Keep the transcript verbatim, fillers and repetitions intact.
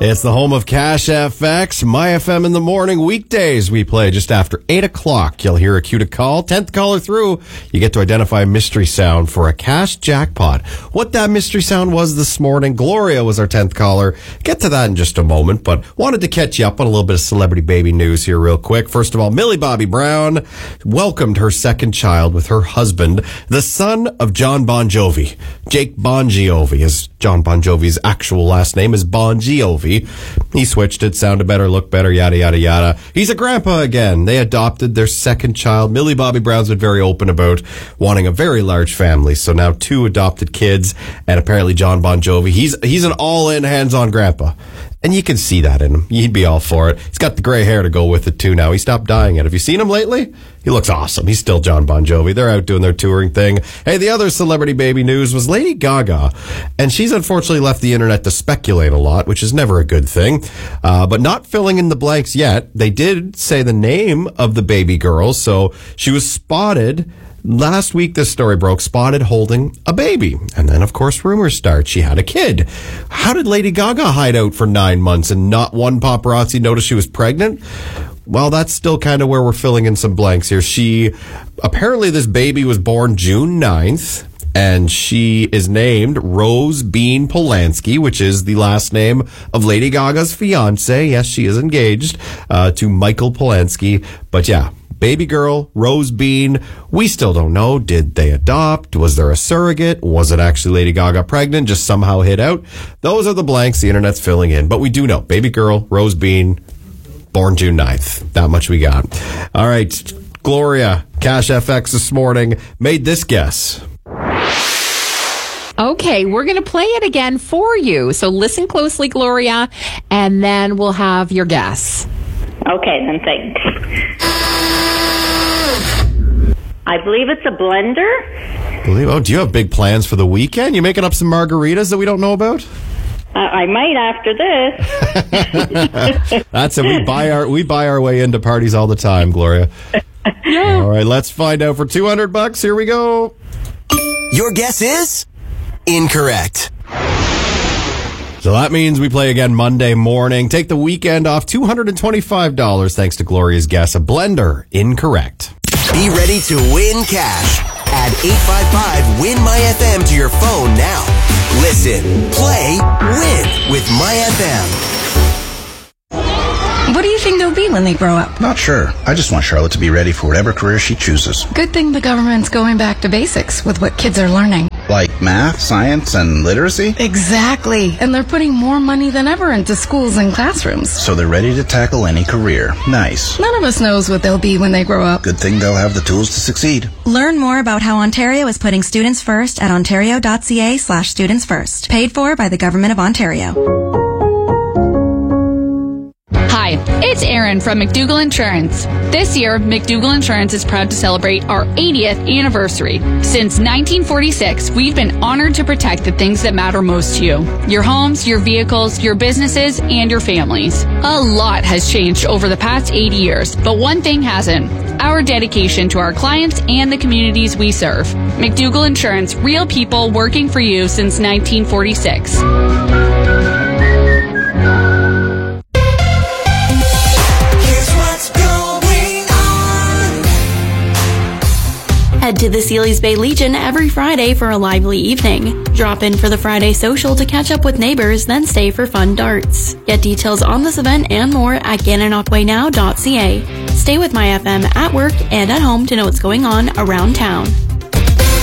It's the home of Cash F X, My F M in the morning. Weekdays we play just after eight o'clock. You'll hear a cue to call. tenth caller through, you get to identify a mystery sound for a cash jackpot. What that mystery sound was this morning, Gloria was our tenth caller. Get to that in just a moment, but wanted to catch you up on a little bit of celebrity baby news here real quick. First of all, Millie Bobby Brown welcomed her second child with her husband, the son of John Bon Jovi. Jake Bon Jovi, as John Bon Jovi's actual last name is Bon Jovi. He switched it, sounded better, looked better, yada, yada, yada. He's a grandpa again. They adopted their second child. Millie Bobby Brown's been very open about wanting a very large family. So now two adopted kids, and apparently John Bon Jovi. He's, he's an all-in, hands-on grandpa. And you can see that in him. He'd be all for it. He's got the gray hair to go with it, too, now. He stopped dyeing it. Have you seen him lately? He looks awesome. He's still John Bon Jovi. They're out doing their touring thing. Hey, the other celebrity baby news was Lady Gaga. And she's unfortunately left the internet to speculate a lot, which is never a good thing. Uh, but not filling in the blanks yet. They did say the name of the baby girl. So she was spotted. Last week, this story broke, spotted holding a baby. And then, of course, rumors start. She had a kid. How did Lady Gaga hide out for nine months and not one paparazzi noticed she was pregnant? Well, that's still kind of where we're filling in some blanks here. She, apparently this baby was born June ninth. And she is named Rose Bean Polanski, which is the last name of Lady Gaga's fiance. Yes, she is engaged uh, to Michael Polanski. But yeah, baby girl, Rose Bean. We still don't know. Did they adopt? Was there a surrogate? Was it actually Lady Gaga pregnant? Just somehow hid out? Those are the blanks the internet's filling in. But we do know. Baby girl, Rose Bean, born June ninth. That much we got. All right. Gloria, Cash F X this morning, made this guess. Okay, we're going to play it again for you. So listen closely, Gloria, and then we'll have your guess. Okay, then thanks. I believe it's a blender. Believe, oh, do you have big plans for the weekend? You making up some margaritas that we don't know about? Uh, I might after this. That's it. We buy our we buy our way into parties all the time, Gloria. Yeah. All right, let's find out for two hundred bucks. Here we go. Your guess is incorrect. So that means we play again Monday morning. Take the weekend off, two hundred twenty-five dollars thanks to Gloria's guess. A blender, incorrect. Be ready to win cash. Add eight five five, win My F M to your phone now. Listen, play, win with My F M. What do you think they'll be when they grow up? Not sure. I just want Charlotte to be ready for whatever career she chooses. Good thing the government's going back to basics with what kids are learning. Like math, science, and literacy? Exactly. And they're putting more money than ever into schools and classrooms. So they're ready to tackle any career. Nice. None of us knows what they'll be when they grow up. Good thing they'll have the tools to succeed. Learn more about how Ontario is putting students first at ontario.ca slash students first. Paid for by the Government of Ontario. Hi, it's Erin from McDougall Insurance. This year, McDougall Insurance is proud to celebrate our eightieth anniversary. Since nineteen forty-six, we've been honored to protect the things that matter most to you. Your homes, your vehicles, your businesses, and your families. A lot has changed over the past eighty years, but one thing hasn't. Our dedication to our clients and the communities we serve. McDougall Insurance, real people working for you since nineteen forty-six. Head to the Sealy's Bay Legion every Friday for a lively evening. Drop in for the Friday social to catch up with neighbors, then stay for fun darts. Get details on this event and more at gananoquay now dot c a. Stay with My F M at work and at home to know what's going on around town.